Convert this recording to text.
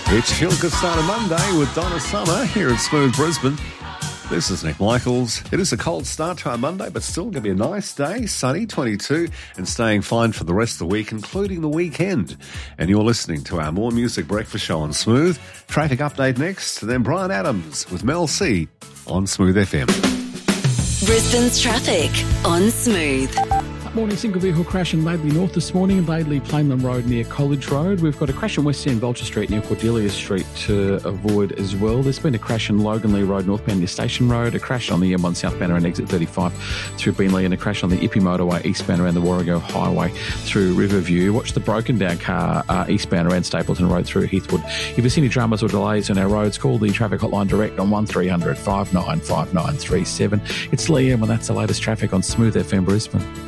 It's Feel Good Start of Monday with Donna Summer here at Smooth Brisbane. This is Nick Michaels. It is a cold start to our Monday, but still going to be a nice day, sunny, 22, and staying fine for the rest of the week, including the weekend. And you're listening to our More Music Breakfast Show on Smooth. Traffic update next, and then Brian Adams with Mel C on Smooth FM. Brisbane's traffic on Smooth. Morning, single vehicle crash in Laidley North this morning, Laidley Plainland Road near College Road. We've got a crash in West End Vulture Street near Cordelia Street to avoid as well. There's been a crash in Loganley Road northbound near Station Road, a crash on the M1 southbound around exit 35 through Beenleigh, and a crash on the Ippy Motorway eastbound around the Warrego Highway through Riverview. Watch the broken down car eastbound around Stapleton Road through Heathwood. If you see any dramas or delays on our roads, call the traffic hotline direct on 1300 595937. It's Liam, and that's the latest traffic on Smooth FM Brisbane.